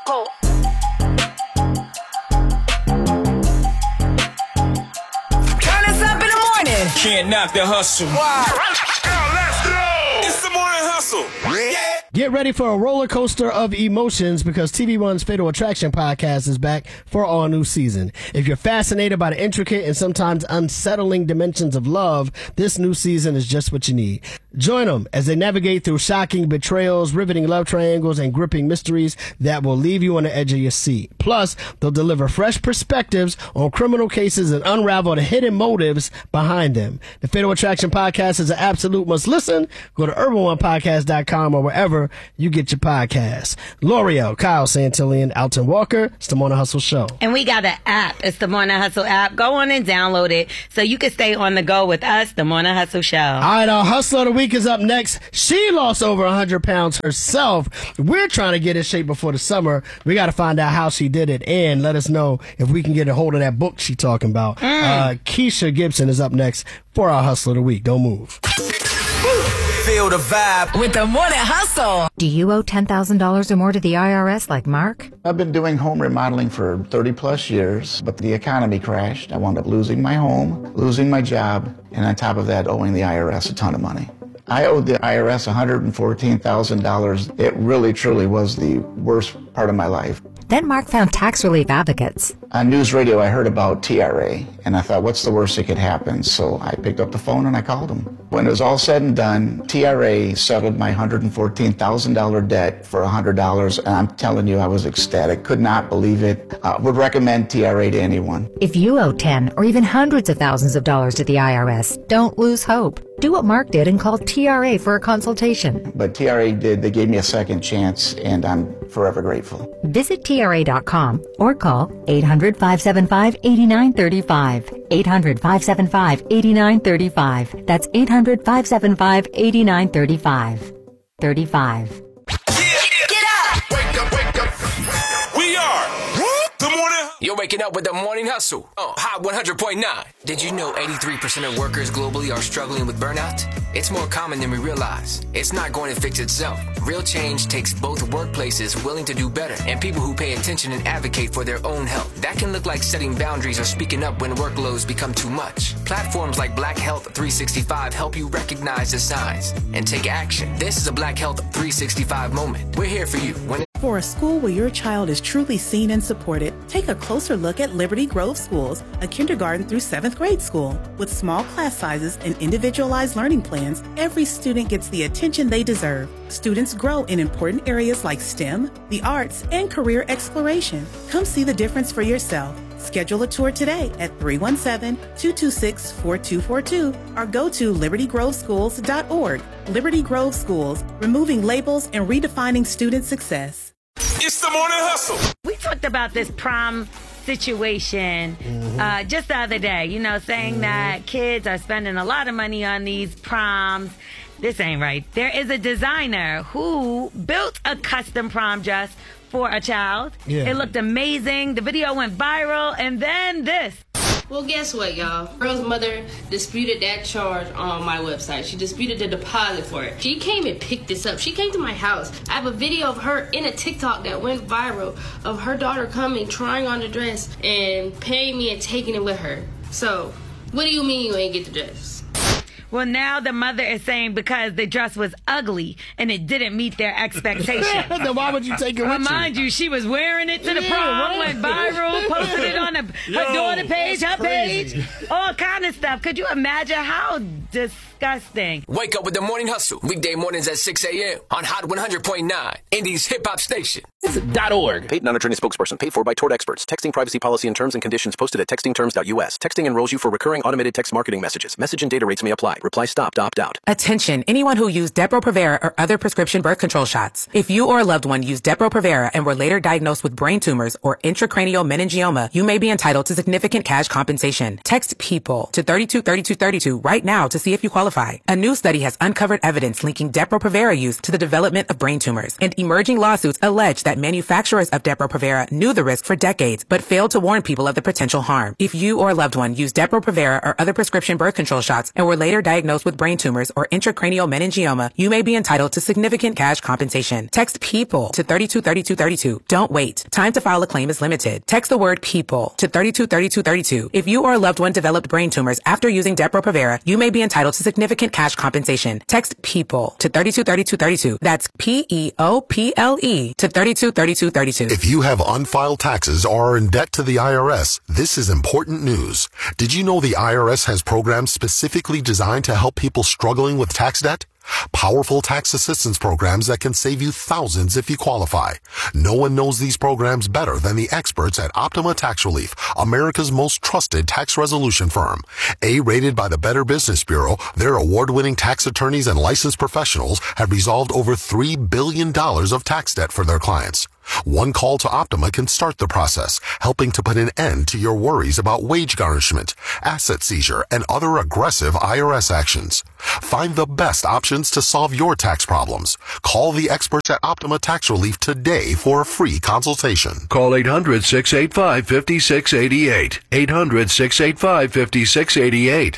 Go. Turn us up in the morning. Can't knock the hustle. Wow. Let's go. It's the morning hustle. Yeah. Get ready for a roller coaster of emotions because TV1's Fatal Attraction podcast is back for an all-new season. If you're fascinated by the intricate and sometimes unsettling dimensions of love, this new season is just what you need. Join them as they navigate through shocking betrayals, riveting love triangles, and gripping mysteries that will leave you on the edge of your seat. Plus, they'll deliver fresh perspectives on criminal cases and unravel the hidden motives behind them. The Fatal Attraction podcast is an absolute must-listen. Go to urban1podcast.com or wherever you get your podcasts. L'Oreal, Kyle Santillan, Alton Walker. It's the Morning Hustle Show. And we got an app. It's the Morning Hustle app. Go on and download it so you can stay on the go with us, the Morning Hustle Show. All right, our Hustler of the Week is up next. She lost over 100 pounds herself. We're trying to get in shape before the summer. We got to find out how she did it and let us know if we can get a hold of that book she's talking about. Keisha Gibson is up next for our Hustler of the Week. Don't move. Feel the vibe with the Morning Hustle. Do you owe $10,000 or more to the IRS like Mark? I've been doing home remodeling for 30 plus years, but the economy crashed. I wound up losing my home, losing my job, and on top of that, owing the IRS a ton of money. I owed the IRS $114,000. It really, truly was the worst part of my life. Then Mark found tax relief advocates. On news radio, I heard about TRA, and I thought, what's the worst that could happen? So I picked up the phone and I called them. When it was all said and done, TRA settled my $114,000 debt for $100, and I'm telling you, I was ecstatic. Could not believe it. Would recommend TRA to anyone. If you owe 10 or even hundreds of thousands of dollars to the IRS, don't lose hope. Do what Mark did and call TRA for a consultation. But TRA did. They gave me a second chance, and I'm forever grateful. Visit TRA.com or call 800-575-8935. 800-575-8935. That's 800-575-8935. 35. Get up. Wake up, wake up. We are the morning. You're waking up with the morning hustle. Hot 100.9. Did you know 83% of workers globally are struggling with burnout? It's more common than we realize. It's not going to fix itself. Real change takes both workplaces willing to do better and people who pay attention and advocate for their own health. That can look like setting boundaries or speaking up when workloads become too much. Platforms like Black Health 365 help you recognize the signs and take action. This is a Black Health 365 moment. We're here for you. For a school where your child is truly seen and supported, take a closer look at Liberty Grove Schools, a kindergarten through 7th grade school. With small class sizes and individualized learning plans, every student gets the attention they deserve. Students grow in important areas like STEM, the arts, and career exploration. Come see the difference for yourself. Schedule a tour today at 317-226-4242 or go to libertygroveschools.org. Liberty Grove Schools, removing labels and redefining student success. It's the morning hustle. We talked about this prom situation just the other day, saying that kids are spending a lot of money on these proms. This ain't right. There is a designer who built a custom prom dress for a child. Yeah. It looked amazing. The video went viral. And then this. Well, guess what, y'all? Girl's mother disputed that charge on my website. She disputed the deposit for it. She came and picked this up. She came to my house. I have a video of her in a TikTok that went viral of her daughter coming, trying on the dress, and paying me and taking it with her. So, what do you mean you ain't get the dress? Well, now the mother is saying because the dress was ugly and it didn't meet their expectations. Then why would you take it with you? Mind you, she was wearing it to the prom, went viral, posted it on her daughter page, her page, all kind of stuff. Could you imagine how disgusting? Wake up with the morning hustle. Weekday mornings at 6 a.m. on Hot 100.9, Indies hip hop station. .org. Paid non-attorney spokesperson. Paid for by tort experts. Texting privacy policy and terms and conditions posted at textingterms.us. Texting enrolls you for recurring automated text marketing messages. Message and data rates may apply. Reply stop to opt out. Attention, anyone who used Depo-Provera or other prescription birth control shots. If you or a loved one used Depo-Provera and were later diagnosed with brain tumors or intracranial meningioma, you may be entitled to significant cash compensation. Text PEOPLE to 323232 right now to see if you qualify. A new study has uncovered evidence linking Depo-Provera use to the development of brain tumors, and emerging lawsuits allege that manufacturers of Depo-Provera knew the risk for decades but failed to warn people of the potential harm. If you or a loved one used Depo-Provera or other prescription birth control shots and were later diagnosed diagnosed with brain tumors or intracranial meningioma, you may be entitled to significant cash compensation. Text PEOPLE to 323232. Don't wait. Time to file a claim is limited. Text the word PEOPLE to 323232. If you or a loved one developed brain tumors after using Depo-Provera, you may be entitled to significant cash compensation. Text PEOPLE to 323232. That's PEOPLE to 323232. If you have unfiled taxes or are in debt to the IRS, this is important news. Did you know the IRS has programs specifically designed to help people struggling with tax debt? Powerful tax assistance programs that can save you thousands if you qualify. No one knows these programs better than the experts at Optima Tax Relief, America's most trusted tax resolution firm. A-rated by the Better Business Bureau, their award-winning tax attorneys and licensed professionals have resolved over $3 billion of tax debt for their clients. One call to Optima can start the process, helping to put an end to your worries about wage garnishment, asset seizure, and other aggressive IRS actions. Find the best options to solve your tax problems. Call the experts at Optima Tax Relief today for a free consultation. Call 800-685-5688. 800-685-5688.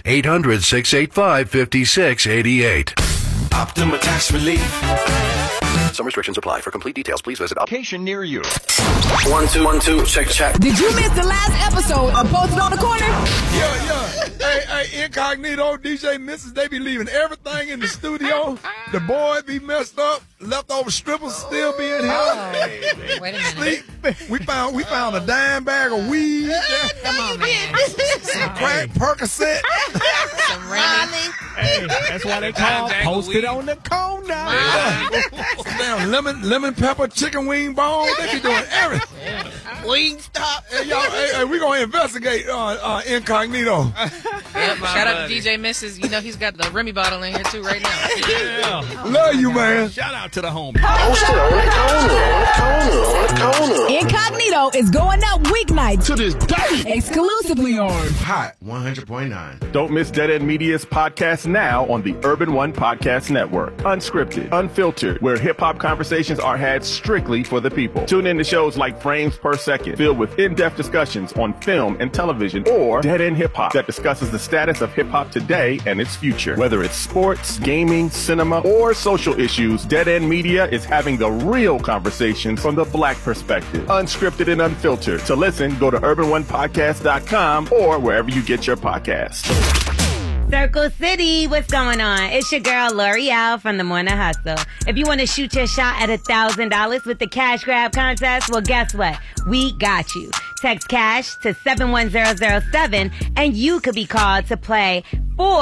800-685-5688. Optima Tax Relief. Some restrictions apply. For complete details, please visit location near you. 1 2 1 2. Check. Did you miss the last episode of Posted on the Corner? Yeah. Hey, Incognito, DJ Mrs. They be leaving everything in the studio. The boy be messed up. Leftover strippers still be in here. Oh, wait a minute. We found a dime bag of weed. Come on, man. Some crack, Percocet. Some Remy. Hey, that's why they call Posted on the Corner. Damn, lemon pepper, chicken wing bone. They be doing everything. Wing stop. Hey, y'all, hey, we gonna investigate Incognito. Yep, shout out to DJ Mrs. You know he's got the Remy bottle in here too right now. Yeah. Love you, man. Shout out to the home. Posted on the Corner. Incognito is going up weeknights to this day. Exclusively on Hot 100.9. Don't miss Dead End Media's podcast now on the Urban One Podcast Network. Unscripted, unfiltered, where hip-hop conversations are had strictly for the people. Tune in to shows like Frames Per Second, filled with in-depth discussions on film and television, or Dead End Hip Hop, that discusses the status of hip-hop today and its future. Whether it's sports, gaming, cinema, or social issues, Dead End Media is having the real conversations from the Black perspective. Unscripted and unfiltered. To listen, go to urban1podcast.com or wherever you get your podcasts. Circle City, what's going on? It's your girl L'Oreal from The Morning Hustle. If you want to shoot your shot at $1,000 with the cash grab contest, well, guess what? We got you. Text cash to 71007 and you could be called to play for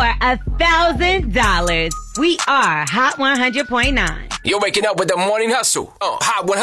$1,000. We are Hot 100.9. You're waking up with the Morning Hustle. Hot 100.